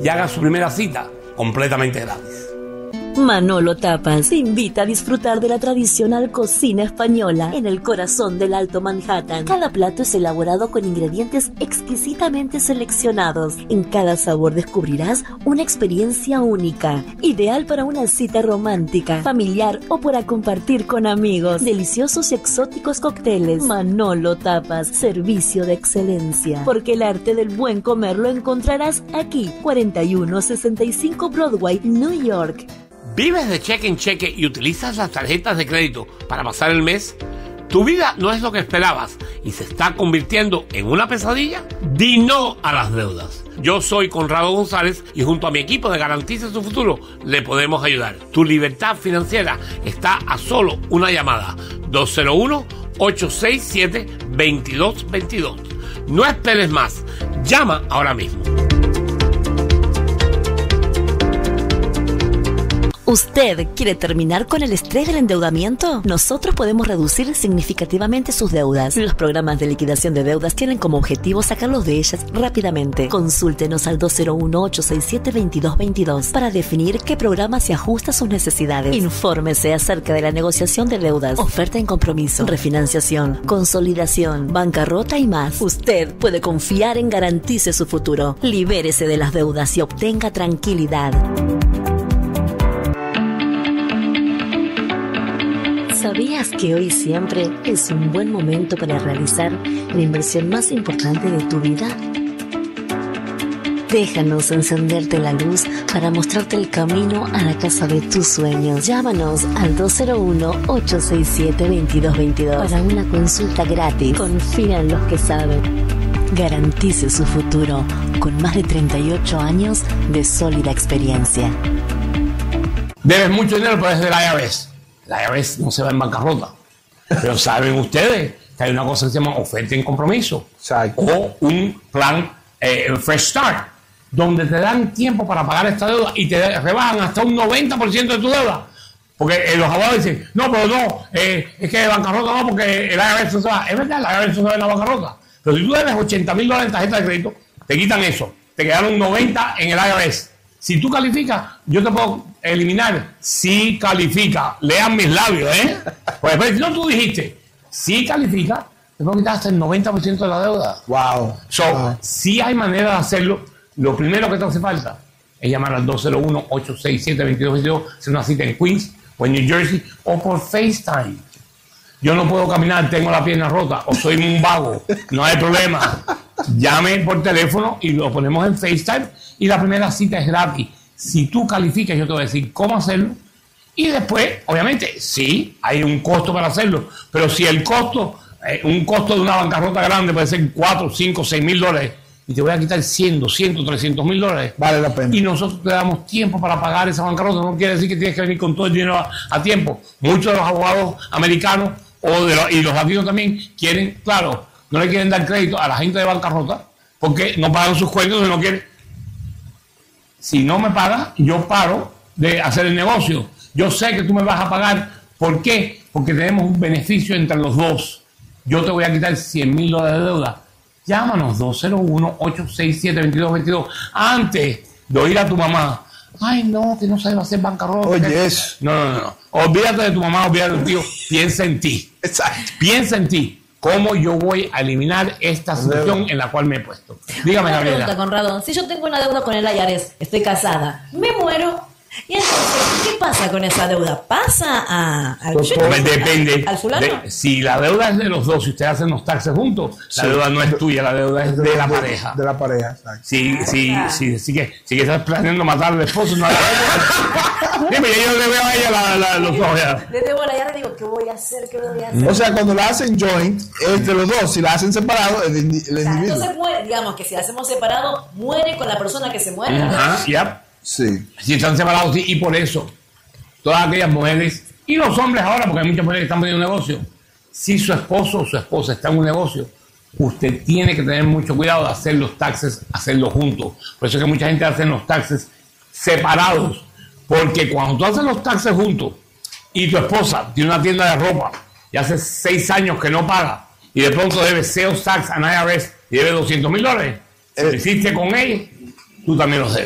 y haga su primera cita completamente gratis. Manolo Tapas te invita a disfrutar de la tradicional cocina española en el corazón del Alto Manhattan. Cada plato es elaborado con ingredientes exquisitamente seleccionados. En cada sabor descubrirás una experiencia única, ideal para una cita romántica, familiar o para compartir con amigos. Deliciosos y exóticos cócteles. Manolo Tapas, servicio de excelencia. Porque el arte del buen comer lo encontrarás aquí, 4165 Broadway, New York. ¿Vives de cheque en cheque y utilizas las tarjetas de crédito para pasar el mes? ¿Tu vida no es lo que esperabas y se está convirtiendo en una pesadilla? Di no a las deudas. Yo soy Conrado González y junto a mi equipo de Garantiza Su Futuro le podemos ayudar. Tu libertad financiera está a solo una llamada. 201-867-2222. No esperes más. Llama ahora mismo. ¿Usted quiere terminar con el estrés del endeudamiento? Nosotros podemos reducir significativamente sus deudas. Los programas de liquidación de deudas tienen como objetivo sacarlos de ellas rápidamente. Consúltenos al 201-867-2222 para definir qué programa se ajusta a sus necesidades. Infórmese acerca de la negociación de deudas, oferta en compromiso, refinanciación, consolidación, bancarrota y más. Usted puede confiar en Garantice Su Futuro. Libérese de las deudas y obtenga tranquilidad. ¿Sabías que hoy siempre es un buen momento para realizar la inversión más importante de tu vida? Déjanos encenderte la luz para mostrarte el camino a la casa de tus sueños. Llámanos al 201-867-2222 para una consulta gratis. Confía en los que saben. Garantice su futuro con más de 38 años de sólida experiencia. Debes mucho dinero, pero es del IRS. La IRS no se va en bancarrota. Pero saben ustedes que hay una cosa que se llama oferta en compromiso. O un plan Fresh Start, donde te dan tiempo para pagar esta deuda y te rebajan hasta un 90% de tu deuda. Porque los abogados dicen, no, pero no, es que bancarrota no, porque el IRS no se va. Es verdad, el IRS no se va en la bancarrota. Pero si tú debes $80,000 en tarjeta de crédito, te quitan eso. Te quedaron 90 en el IRS. Si tú calificas, yo te puedo eliminar. Si califica, lean mis labios, ¿eh? Pues después, si no, tú dijiste, si califica, te puedo quitar hasta el 90% de la deuda. Wow. Si hay manera de hacerlo. Lo primero que te hace falta es llamar al 201-867-2222, hacer una cita en Queens o en New Jersey o por FaceTime. Yo no puedo caminar, tengo la pierna rota o soy un vago, no hay problema. Llame por teléfono y lo ponemos en FaceTime y la primera cita es gratis. Si tú calificas, yo te voy a decir cómo hacerlo y después, obviamente, sí, hay un costo para hacerlo, pero si el costo, un costo de una bancarrota grande puede ser $4, $5, $6,000 y te voy a quitar $100, $200, $300,000, vale la pena. Y nosotros te damos tiempo para pagar esa bancarrota. No quiere decir que tienes que venir con todo el dinero a tiempo. Muchos de los abogados americanos y los latinos también quieren, claro, no le quieren dar crédito a la gente de bancarrota porque no pagan sus cuentas y no quieren. Si no me pagas, yo paro de hacer el negocio. Yo sé que tú me vas a pagar. ¿Por qué? Porque tenemos un beneficio entre los dos. Yo te voy a quitar $100,000 de deuda. Llámanos 201-867-2222 antes de oír a tu mamá. Ay, no, que no sabe hacer bancarrota. Oye, eso. No. Olvídate de tu mamá, olvídate de tu tío. Piensa en ti. Exacto. Piensa en ti. ¿Cómo yo voy a eliminar esta situación en la cual me he puesto? Dígame, Una Gabriela. pregunta, Conrado. Si yo tengo una deuda con el IRS, estoy casada, me muero. Y entonces, ¿qué pasa con esa deuda? ¿Pasa al Depende. ¿Al fulano? Si la deuda es de los dos, si ustedes hacen los taxes juntos, la deuda no es tuya, la deuda es de la pareja. De la pareja, exacto. Si que estás planeando matar al esposo, no la dime, yo le veo a ella los ojos ya. Le debo la llave y digo, ¿qué voy a hacer? O sea, cuando la hacen joint, entre los dos, si la hacen separado, el individuo. Entonces muere, digamos que si la hacemos separado, muere con la persona que se muere. Sí. Si están separados, sí, y por eso, todas aquellas mujeres, y los hombres ahora, porque hay muchas mujeres que están poniendo un negocio, si su esposo o su esposa está en un negocio, usted tiene que tener mucho cuidado de hacer los taxes, hacerlos juntos. Por eso es que mucha gente hace los taxes separados, porque cuando tú haces los taxes juntos, y tu esposa tiene una tienda de ropa, y hace 6 años que no paga, y de pronto debe sales tax a IRS, y debe $200,000, si lo hiciste con ella, tú también los debes.